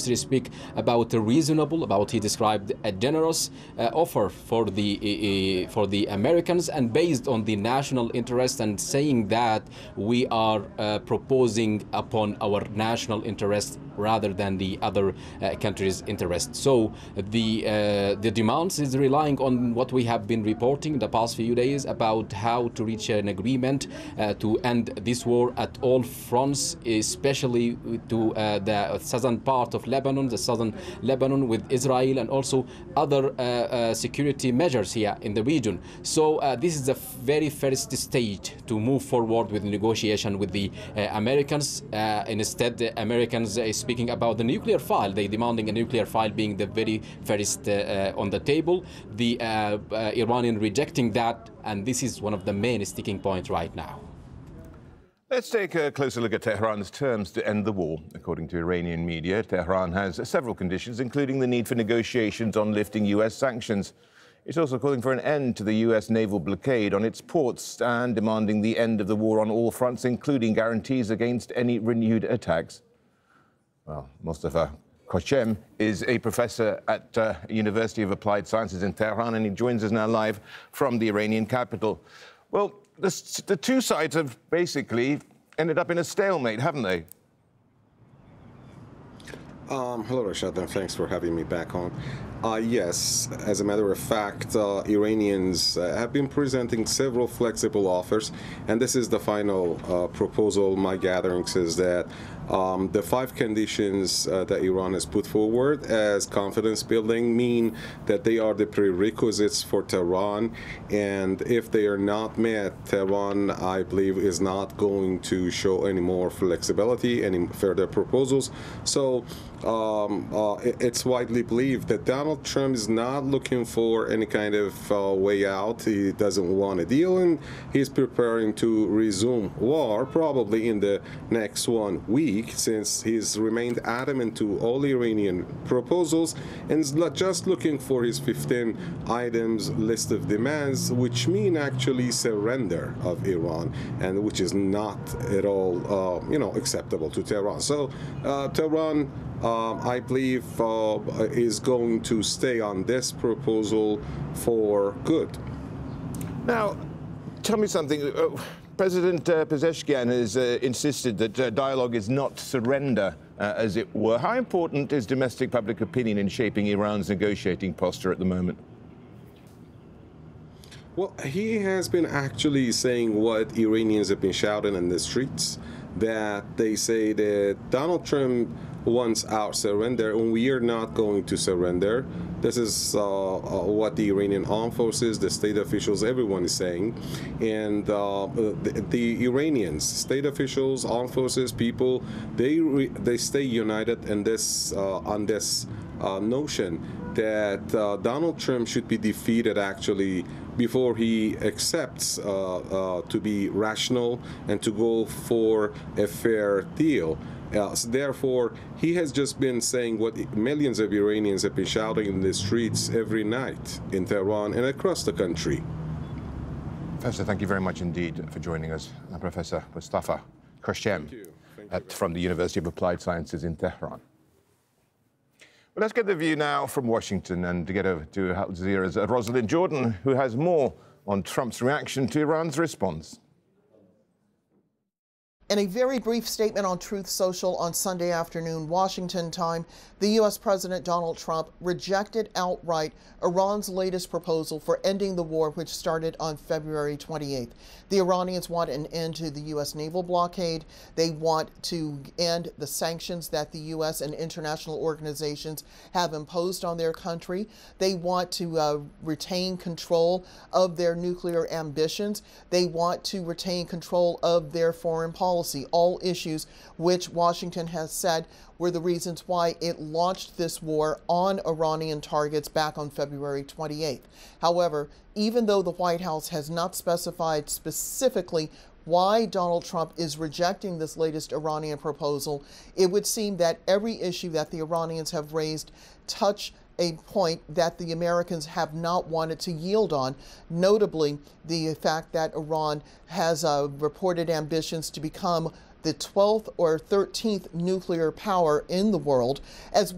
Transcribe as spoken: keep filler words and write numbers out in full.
Ministry speak about a reasonable, about he described a generous uh, offer for the uh, for the Americans, and based on the national interest, and saying that we are uh, proposing upon our national interest rather than the other uh, countries' interest. So the uh, the demands is relying on what we have been reporting the past few days about how to reach an agreement uh, to end this war at all fronts, especially to uh, the southern part of Lebanon, the southern Lebanon with Israel, and also other uh, uh, security measures here in the region. So uh, this is the very first stage to move forward with negotiation with the uh, Americans. Uh, instead, the Americans uh, speaking about the nuclear file. They demanding a nuclear file being the very first uh, uh, on the table. The uh, uh, Iranian rejecting that, and this is one of the main sticking points right now. Let's take a closer look at Tehran's terms to end the war. According to Iranian media, Tehran has several conditions, including the need for negotiations on lifting U S sanctions. It's also calling for an end to the U S naval blockade on its ports and demanding the end of the war on all fronts, including guarantees against any renewed attacks. Well, Mostafa Khoshem is a professor at uh, University of Applied Sciences in Tehran, and he joins us now live from the Iranian capital. Well, the, the two sides have basically ended up in a stalemate, haven't they? Um, hello, Rashad, and thanks for having me back on. Uh, yes, as a matter of fact, uh, Iranians uh, have been presenting several flexible offers, and this is the final uh, proposal. My gathering says that um, the five conditions uh, that Iran has put forward as confidence building mean that they are the prerequisites for Tehran, and if they are not met, Tehran, I believe, is not going to show any more flexibility, any further proposals. So um, uh, it's widely believed that Donald Trump is not looking for any kind of uh, way out. He doesn't want a deal, and he's preparing to resume war probably in the next one week, since he's remained adamant to all Iranian proposals and is just looking for his fifteen items list of demands, which mean actually surrender of Iran, and which is not at all uh, you know acceptable to Tehran. So uh, Tehran, Uh, I believe, uh, is going to stay on this proposal for good. Now, tell me something. Uh, President uh, Pezeshkian has uh, insisted that uh, dialogue is not surrender, uh, as it were. How important is domestic public opinion in shaping Iran's negotiating posture at the moment? Well, he has been actually saying what Iranians have been shouting in the streets, that they say that Donald Trump wants our surrender, and we are not going to surrender. This is uh, uh, what the Iranian armed forces, the state officials, everyone is saying. And uh, the, the Iranians, state officials, armed forces, people, they re they stay united in this, uh, on this uh, notion that uh, Donald Trump should be defeated actually before he accepts uh, uh, to be rational and to go for a fair deal. Uh, so therefore, he has just been saying what millions of Iranians have been shouting in the streets every night in Tehran and across the country. Professor, thank you very much indeed for joining us. Uh, Professor Mostafa Khoshem from the University of Applied Sciences in Tehran. Well, let's get the view now from Washington and to get over to Al Jazeera's uh, Rosalind Jordan, who has more on Trump's reaction to Iran's response. In a very brief statement on Truth Social on Sunday afternoon, Washington time, the U S President Donald Trump rejected outright Iran's latest proposal for ending the war, which started on February twenty-eighth. The Iranians want an end to the U S naval blockade. They want to end the sanctions that the U S and international organizations have imposed on their country. They want to uh, retain control of their nuclear ambitions. They want to retain control of their foreign policy. All issues which Washington has said were the reasons why it launched this war on Iranian targets back on February twenty-eighth. However, even though the White House has not specified specifically why Donald Trump is rejecting this latest Iranian proposal, it would seem that every issue that the Iranians have raised touch a point that the Americans have not wanted to yield on, notably the fact that Iran has uh, reported ambitions to become the twelfth or thirteenth nuclear power in the world, as